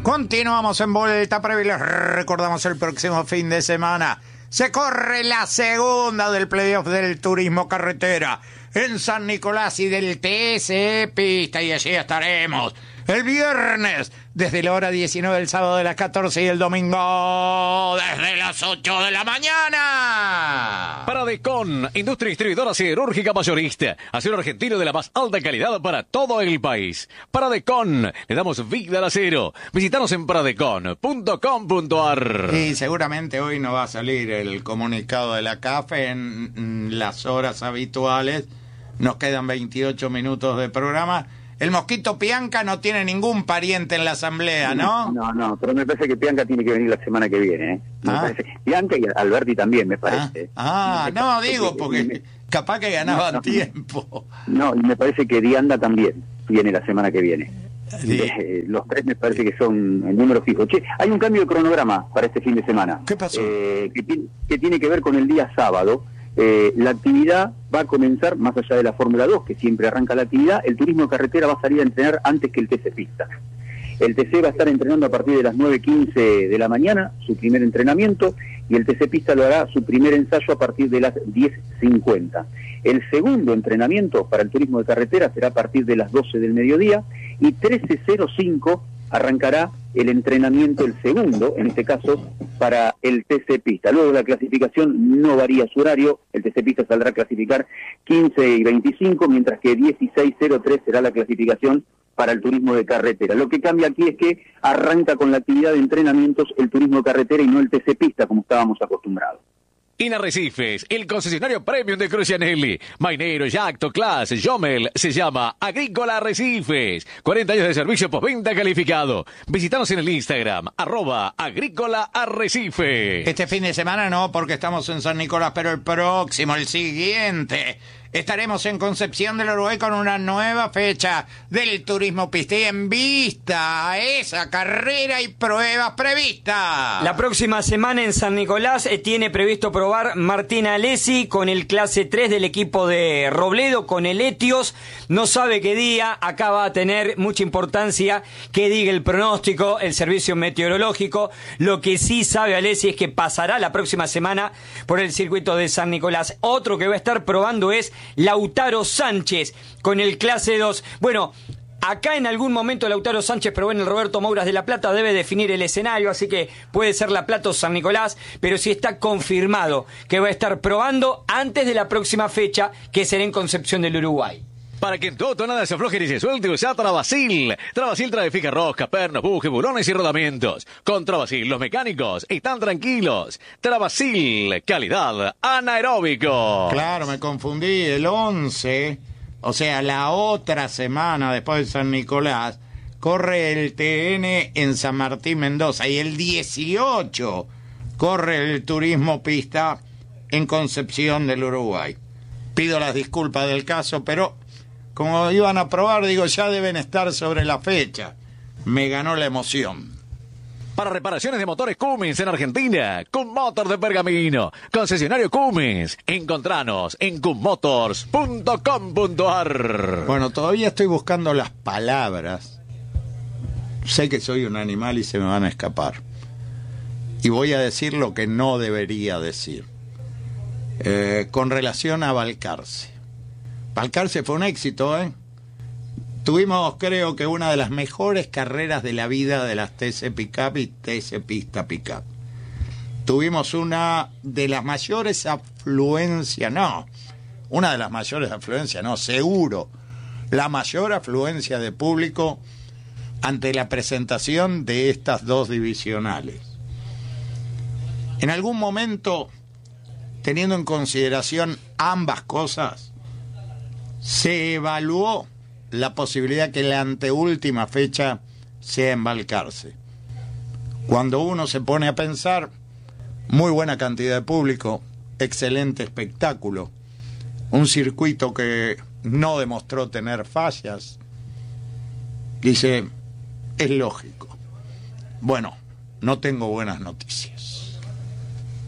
Continuamos en Vuelta Previa y les recordamos el próximo fin de semana se corre la segunda del playoff del turismo carretera en San Nicolás y del TSE Pista, y allí estaremos el viernes desde la hora 19, el sábado de las 14 y el domingo desde las 8 de la mañana. Paradecon, industria distribuidora siderúrgica mayorista, acero argentino de la más alta calidad para todo el país. Paradecon, le damos vida al acero. Visítanos en paradecon.com.ar. Y seguramente hoy no va a salir el comunicado de la CAFE en las horas habituales. Nos quedan 28 minutos de programa. El mosquito Pianca no tiene ningún pariente en la asamblea, ¿no? No, pero me parece que Pianca tiene que venir la semana que viene, ¿eh? Pianca y Alberti también, me parece. No, digo, porque capaz que ganaban tiempo. No, y me parece que Dianda también viene la semana que viene. Sí. Los tres me parece que son el número fijo. Che, hay un cambio de cronograma para este fin de semana. ¿Qué pasó? Que tiene que ver con el día sábado. La actividad va a comenzar, más allá de la Fórmula 2, que siempre arranca la actividad, el turismo de carretera va a salir a entrenar antes que el TC Pista. El TC va a estar entrenando a partir de las 9:15 de la mañana, su primer entrenamiento, y el TC Pista lo hará su primer ensayo a partir de las 10:50. El segundo entrenamiento para el turismo de carretera será a partir de las 12 del mediodía, y 13:05 arrancará el entrenamiento, el segundo, en este caso, para el TC Pista. Luego la clasificación no varía su horario, el TC Pista saldrá a clasificar 15:25, mientras que 16:03 será la clasificación para el turismo de carretera. Lo que cambia aquí es que arranca con la actividad de entrenamientos el turismo de carretera y no el TC Pista, como estábamos acostumbrados. Inarrecifes, el concesionario premium de Crucianelli. Mainero, Yacto, Class, Jomel, se llama Agrícola Arrecifes. 40 años de servicio postventa calificado. Visítanos en el Instagram, @Agrícola Arrecife. Este fin de semana no, porque estamos en San Nicolás, pero el próximo, el siguiente, estaremos en Concepción del Uruguay con una nueva fecha del turismo pista y en vista a esa carrera y pruebas previstas. La próxima semana en San Nicolás tiene previsto probar Martín Alessi con el clase 3 del equipo de Robledo, con el Etios. No sabe qué día, acá va a tener mucha importancia que diga el pronóstico, el servicio meteorológico. Lo que sí sabe Alessi es que pasará la próxima semana por el circuito de San Nicolás. Otro que va a estar probando es Lautaro Sánchez con el clase 2. Bueno, acá en algún momento Lautaro Sánchez probó en el Roberto Mouras de La Plata, debe definir el escenario, así que puede ser La Plata o San Nicolás, pero sí está confirmado que va a estar probando antes de la próxima fecha, que será en Concepción del Uruguay. Para que en tu auto nada se afloje ni se suelte, usa Travasil. Travasil trae fija rosca, pernos, bujes, bulones y rodamientos. Con Travasil los mecánicos están tranquilos. Travasil, calidad anaeróbico. Claro, me confundí, el 11, o sea, la otra semana después de San Nicolás, corre el TN en San Martín, Mendoza, y el 18 corre el turismo pista en Concepción del Uruguay. Pido las disculpas del caso, pero como iban a probar, digo, ya deben estar sobre la fecha. Me ganó la emoción. Para reparaciones de motores Cummins en Argentina, Cummotor de Pergamino, concesionario Cummins. Encontranos en cummotors.com.ar. Bueno, todavía estoy buscando las palabras. Sé que soy un animal y se me van a escapar. Y voy a decir lo que no debería decir. Con relación a Balcarce. Balcarce fue un éxito, ¿eh? Tuvimos, creo que, una de las mejores carreras de la vida de las TC Pickup y TC Pista Pickup. Tuvimos una de las mayores afluencias, seguro, la mayor afluencia de público ante la presentación de estas dos divisionales. En algún momento, teniendo en consideración ambas cosas, se evaluó la posibilidad que la anteúltima fecha sea en Balcarce. Cuando uno se pone a pensar, muy buena cantidad de público, excelente espectáculo, un circuito que no demostró tener fallas, dice, es lógico. Bueno, no tengo buenas noticias.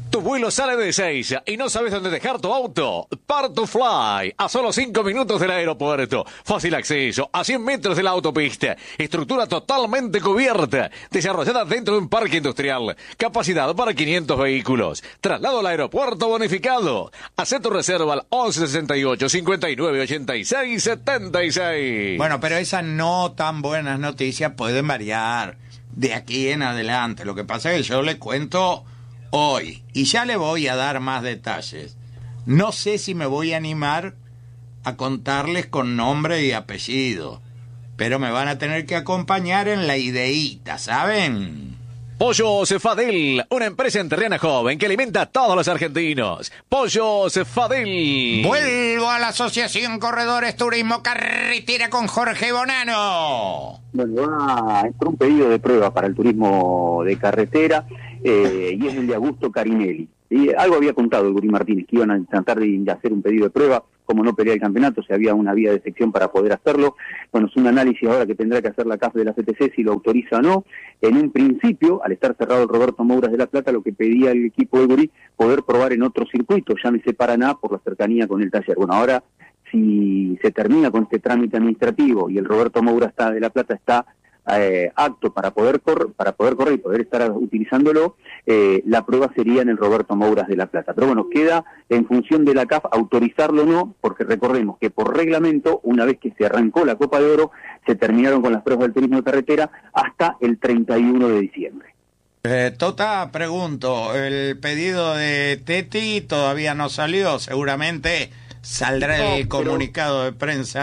Tu vuelo sale de Ezeiza y no sabes dónde dejar tu auto. Part2Fly, a solo 5 minutos del aeropuerto. Fácil acceso, a 100 metros de la autopista. Estructura totalmente cubierta. Desarrollada dentro de un parque industrial. Capacidad para 500 vehículos. Traslado al aeropuerto bonificado. Haz tu reserva al 1168 59 86 76. Bueno, pero esas no tan buenas noticias pueden variar de aquí en adelante. Lo que pasa es que yo les cuento hoy, y ya le voy a dar más detalles. No sé si me voy a animar a contarles con nombre y apellido, pero me van a tener que acompañar en la ideíta, ¿saben? Pollo Cefadel, una empresa enterriana joven que alimenta a todos los argentinos. Pollo Cefadel. Vuelvo a la Asociación Corredores Turismo Carretera con Jorge Bonano. Bueno, va por un pedido de prueba para el turismo de carretera, y es el de Augusto Carinelli. Y algo había contado el Gurí Martínez, que iban a tratar de hacer un pedido de prueba, como no pelea el campeonato, si había una vía de sección para poder hacerlo. Bueno, es un análisis ahora que tendrá que hacer la CAF de la CTC, si lo autoriza o no. En un principio, al estar cerrado el Roberto Mouras de La Plata, lo que pedía el equipo del Gurí, poder probar en otro circuito, llámese Paraná, por la cercanía con el taller. Bueno, ahora, si se termina con este trámite administrativo y el Roberto Mouras de La Plata está apto para poder correr y poder estar utilizándolo, la prueba sería en el Roberto Mouras de La Plata. Pero bueno, queda en función de la CAF autorizarlo o no, porque recordemos que por reglamento, una vez que se arrancó la Copa de Oro, se terminaron con las pruebas del turismo de carretera hasta el 31 de diciembre. Tota, pregunto, el pedido de Teti todavía no salió, seguramente saldrá el comunicado de prensa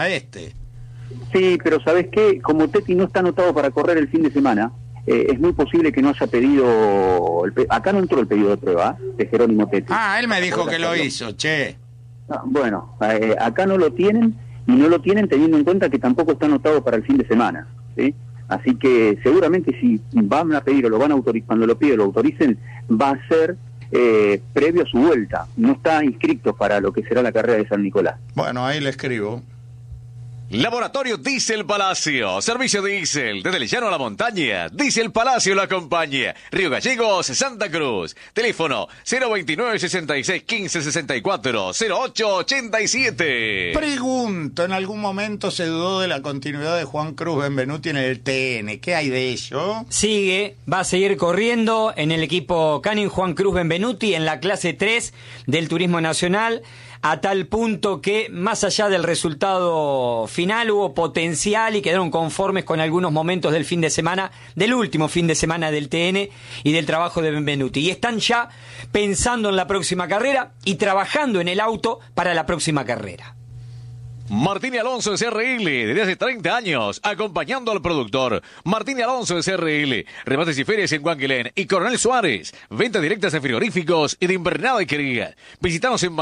Sí, pero ¿sabes qué? Como Teti no está anotado para correr el fin de semana, es muy posible que no haya pedido... Acá no entró el pedido de prueba de Jerónimo Teti. Él me dijo que lo hizo, che. Bueno, acá no lo tienen, y no lo tienen teniendo en cuenta que tampoco está anotado para el fin de semana, ¿sí? Así que seguramente si van a pedir o lo van a autorizar, cuando lo piden lo autoricen, va a ser previo a su vuelta. No está inscrito para lo que será la carrera de San Nicolás. Bueno, ahí le escribo. Laboratorio Diesel Palacio, servicio diésel, desde el llano a la montaña, Diesel Palacio lo acompaña, Río Gallegos, Santa Cruz, teléfono 029 66 15 64 08 87. Pregunto, en algún momento se dudó de la continuidad de Juan Cruz Benvenuti en el TN, ¿qué hay de ello? Sigue, va a seguir corriendo en el equipo Canin Juan Cruz Benvenuti en la clase 3 del Turismo Nacional, a tal punto que más allá del resultado final hubo potencial y quedaron conformes con algunos momentos del fin de semana, del último fin de semana del TN y del trabajo de Benvenuti. Y están ya pensando en la próxima carrera y trabajando en el auto para la próxima carrera. Martín Alonso de CRL, desde hace 30 años, acompañando al productor. Martín Alonso de CRL, remates y ferias en Guanguilén y Coronel Suárez, ventas directas de frigoríficos y de invernada y quería. Visítanos en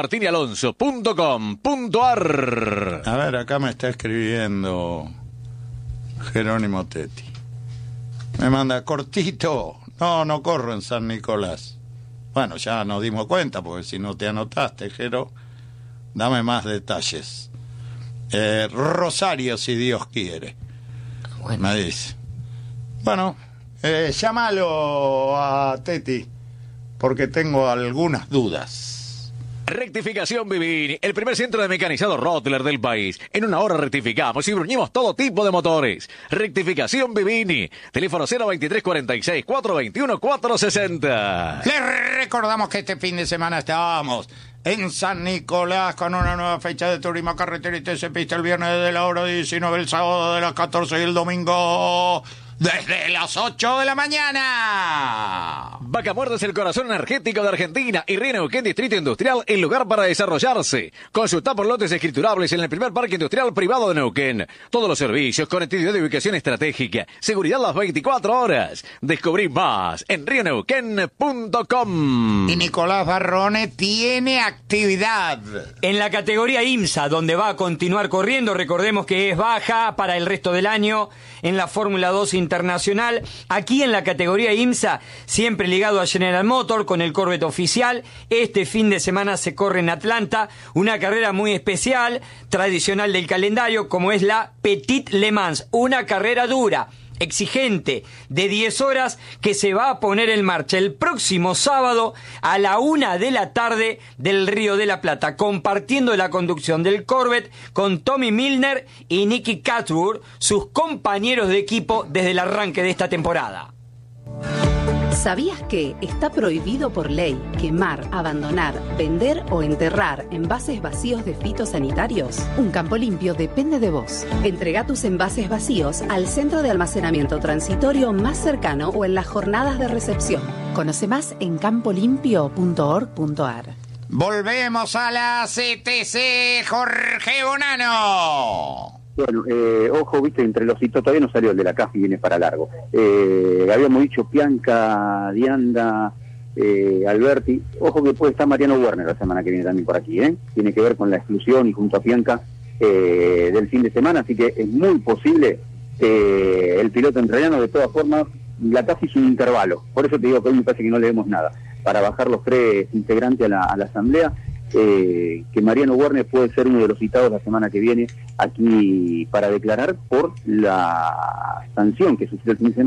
martinialonso.com.ar. A ver, acá me está escribiendo Jerónimo Teti. Me manda cortito. No corro en San Nicolás. Bueno, ya nos dimos cuenta, porque si no te anotaste, Jero, dame más detalles. Rosario, si Dios quiere. Bueno. Me dice. Bueno, llámalo a Teti, porque tengo algunas dudas. Rectificación Vivini, el primer centro de mecanizado Rottler del país. En una hora rectificamos y bruñimos todo tipo de motores. Rectificación Vivini, teléfono 023 46 421 460. Les recordamos que este fin de semana estábamos en San Nicolás con una nueva fecha de turismo carretera y TC Pista el viernes de la hora 19, el sábado de las 14 y el domingo desde las 8 de la mañana. Vaca Muerta es el corazón energético de Argentina y Río Neuquén Distrito Industrial, el lugar para desarrollarse. Consulta por lotes escriturables en el primer parque industrial privado de Neuquén. Todos los servicios, conectividad de ubicación estratégica, seguridad las 24 horas. Descubrí más en rioneuquén.com. Y Nicolás Barrone tiene actividad en la categoría IMSA, donde va a continuar corriendo. Recordemos que es baja para el resto del año en la Fórmula 2 internacional. Aquí en la categoría IMSA, siempre ligado a General Motor con el Corvette oficial. Este fin de semana se corre en Atlanta una carrera muy especial, tradicional del calendario, como es la Petit Le Mans, una carrera dura. exigente de 10 horas que se va a poner en marcha el próximo sábado a la 1 de la tarde del Río de la Plata, compartiendo la conducción del Corvette con Tommy Milner y Nicky Catburn, sus compañeros de equipo desde el arranque de esta temporada. ¿Sabías que está prohibido por ley quemar, abandonar, vender o enterrar envases vacíos de fitosanitarios? Un Campo Limpio depende de vos. Entrega tus envases vacíos al centro de almacenamiento transitorio más cercano o en las jornadas de recepción. Conoce más en campolimpio.org.ar. Volvemos a la CTC, Jorge Bonano. Bueno, ojo, viste, entre los hitos todavía no salió el de la CAF y viene para largo. Habíamos dicho Pianca, Dianda, Alberti. Ojo que puede estar Mariano Werner la semana que viene también por aquí, ¿eh? Tiene que ver con la exclusión y junto a Pianca del fin de semana, así que es muy posible que el piloto entrerriano, de todas formas, la CAF hizo un intervalo. Por eso te digo que hoy me parece que no le vemos nada. Para bajar los 3 integrantes a la asamblea, que Mariano Werner puede ser uno de los citados la semana que viene aquí para declarar por la sanción que sufrió el fin de semana.